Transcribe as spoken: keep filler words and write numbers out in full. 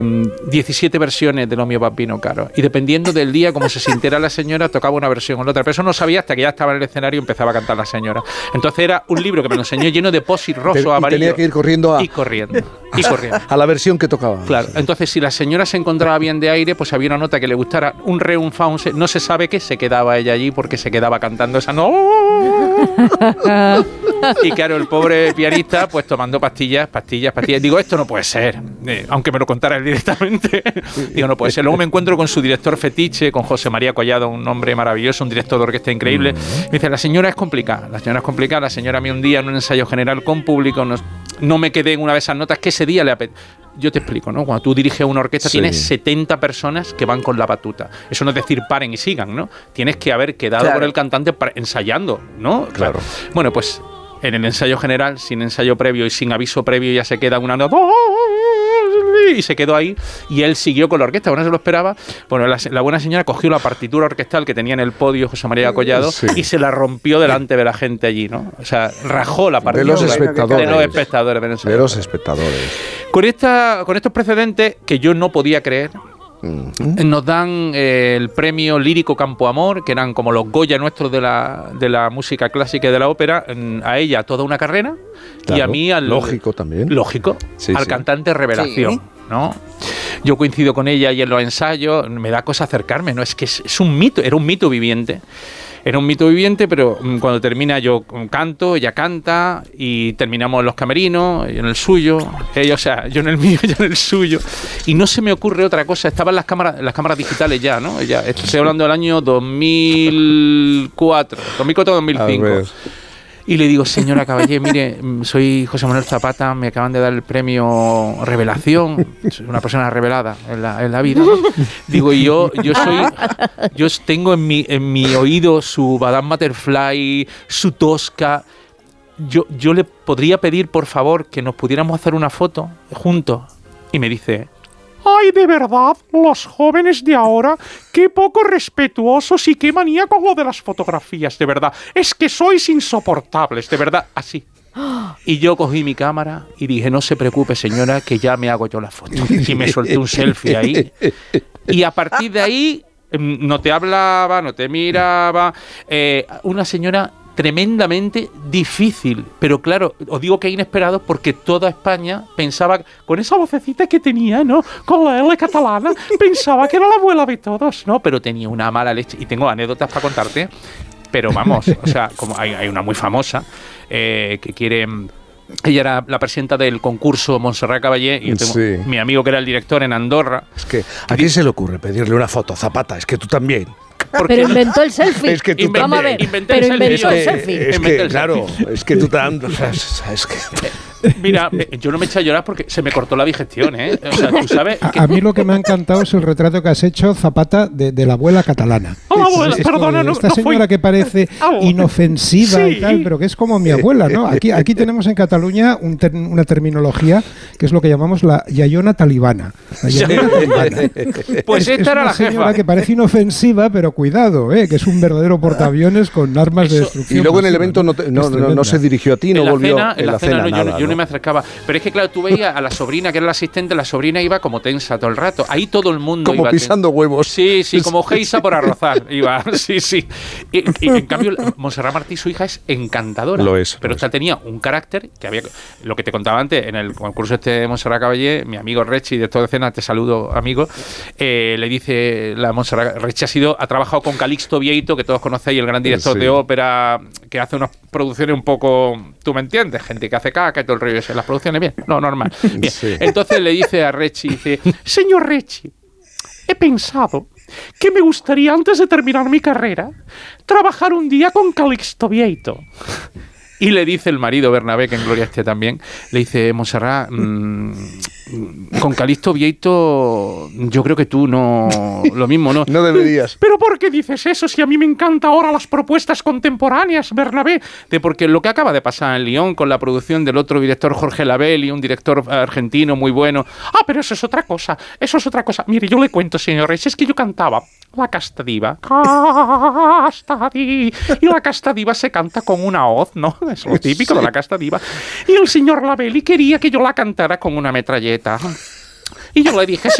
diecisiete versiones de Lo mío Bambino Caro, y dependiendo del día, como se sintiera la señora, tocaba una versión o la otra, pero eso no sabía hasta que ya estaba en el escenario y empezaba a cantar la señora. Entonces era un libro que me lo enseñó lleno de posit roso, amarillo, tenía que ir corriendo a, y corriendo y corriendo a la versión que tocaba. Claro, entonces si la señora se encontraba bien de aire, pues había una nota que le gustara, un re, un fa, un se, no se sabe qué, se quedaba ella allí porque se quedaba cantando esa no. Y claro, el pobre pianista pues tomando pastillas, pastillas, pastillas. Digo, esto no puede ser, eh, aunque me lo contara él directamente. Digo, no puede ser. Luego me encuentro con su director fetiche, con José María Collado, un hombre maravilloso, un director de orquesta increíble. Me dice, la señora es complicada, la señora es complicada. La señora a mí un día en un ensayo general con público, no, no me quedé en una de esas notas que ese día le apetece. Yo te explico, ¿no? Cuando tú diriges una orquesta, sí, tienes setenta personas que van con la batuta. Eso no es decir paren y sigan, ¿no? Tienes que haber quedado claro con el cantante para, ensayando, ¿no? Claro. Bueno, pues en el ensayo general, sin ensayo previo y sin aviso previo, ya se queda una nota y se quedó ahí, y él siguió con la orquesta, bueno, se lo esperaba. Bueno, la, la buena señora cogió la partitura orquestal que tenía en el podio José María Collado, sí, y se la rompió delante de la gente allí, ¿no? O sea, rajó la partitura de los espectadores. De los espectadores. De, de los espectadores. Con, esta, con estos precedentes que yo no podía creer, uh-huh, nos dan eh, el premio lírico Campo Amor, que eran como los Goya nuestros de la, de la música clásica y de la ópera, a ella toda una carrera, claro, y a mí al... Lógico también. Lógico, sí, al sí. cantante revelación, sí, ¿no? Yo coincido con ella y en los ensayos me da cosa acercarme, ¿no? Es que es, es un mito, era un mito viviente. Era un mito viviente, pero cuando termina yo canto, ella canta y terminamos en los camerinos, yo en el suyo, ella, o sea, yo en el mío, ella en el suyo, y no se me ocurre otra cosa. Estaban las cámaras, las cámaras digitales ya, ¿no? Ya, estoy hablando del año dos mil cuatro, dos mil cuatro dos mil cinco. Y le digo, señora Caballé, mire, soy José Manuel Zapata, me acaban de dar el premio Revelación, soy una persona revelada en la, en la vida, ¿no? Digo, y yo, yo soy, yo tengo en mi, en mi oído su Madame Butterfly, su Tosca. Yo, yo le podría pedir, por favor, que nos pudiéramos hacer una foto juntos. Y me dice, ay, de verdad, los jóvenes de ahora, qué poco respetuosos y qué manía con lo de las fotografías, de verdad. Es que sois insoportables, de verdad, así. Y yo cogí mi cámara y dije, no se preocupe, señora, que ya me hago yo la foto. Y me solté un selfie ahí. Y a partir de ahí, no te hablaba, no te miraba. Eh, una señora tremendamente difícil, pero claro, os digo que inesperado porque toda España pensaba, con esa vocecita que tenía, ¿no? Con la L catalana, pensaba que era la abuela de todos, ¿no? Pero tenía una mala leche, y tengo anécdotas para contarte, pero vamos, o sea, como hay, hay una muy famosa, eh, que quiere... Ella era la presidenta del concurso Montserrat Caballé, y yo tengo sí. mi amigo que era el director en Andorra. Es que, ¿a quién se le ocurre pedirle una foto a Zapata? Es que tú también. Porque pero inventó el selfie. Es que tú Vamos a ver, pero el inventó el el selfie. Es que, claro, es que tú tan... Es que... Mira, yo no me eché a llorar porque se me cortó la digestión, ¿eh? O sea, tú sabes que... a, a mí lo que me ha encantado es el retrato que has hecho, Zapata, de, de la abuela catalana. Oh, la abuela, es, perdona, es no, esta no señora fue... que parece inofensiva sí. y tal, pero que es como mi abuela, ¿no? Aquí, aquí tenemos en Cataluña un ter, una terminología que es lo que llamamos la yayona talibana. La yayona talibana. Pues esta es, era es la jefa. Una señora que parece inofensiva, pero cuidado, ¿eh? Que es un verdadero portaaviones con armas Eso, de destrucción. Y luego en el evento no, te, no, no, no se dirigió a ti, no en volvió cena, en la, la cena, cena no, nada, yo, yo ¿no? no me acercaba. Pero es que, claro, tú veías a la sobrina, que era la asistente, la sobrina iba como tensa todo el rato. Ahí todo el mundo como iba... pisando ten... huevos. Sí, sí, como Geisa por arrozar. Iba, sí, sí. Y, y en cambio, Montserrat Martí, su hija, es encantadora. Lo es. Pero lo esta es. tenía un carácter que había... Lo que te contaba antes, en el concurso este de Montserrat Caballé, mi amigo Rechi, de toda escena, te saludo, amigo, eh, le dice la Montserrat... Rechi ha, sido, ha trabajado con Calixto Vieito, que todos conocéis, el gran director sí. de ópera, que hace unas producciones un poco... ¿Tú me entiendes? Gente que hace caca y todo el rollo ese. Las producciones, bien, no, normal. Bien. Sí. Entonces le dice a Rechi, dice, señor Rechi, he pensado que me gustaría, antes de terminar mi carrera, trabajar un día con Calixto Vieito. Y le dice el marido, Bernabé, que en gloria esté también, le dice, Montserrat, mmm, con Calixto Vieito, yo creo que tú no... Lo mismo, ¿no? No deberías. ¿Pero por qué dices eso si a mí me encantan ahora las propuestas contemporáneas, Bernabé? De porque lo que acaba de pasar en Lyon con la producción del otro director, Jorge Labelli, un director argentino muy bueno. Ah, pero eso es otra cosa, eso es otra cosa. Mire, yo le cuento, señor Reyes, es que yo cantaba la Casta Diva. Casta Diva. Y la Casta Diva se canta con una hoz, ¿no? Es lo típico sí. de la Casta Diva. Y el señor Labelli quería que yo la cantara con una metralleta. Y yo le dije,